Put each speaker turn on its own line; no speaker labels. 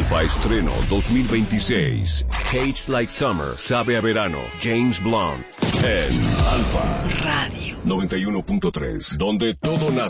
Alfa Estreno 2026. Cage Like Summer, sabe a verano. James Blunt. En Alfa Radio 91.3, donde todo nace.